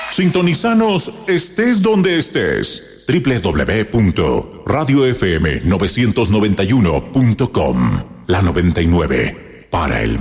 Sintonizanos estés donde estés. www.radiofm991.com. La 99 para el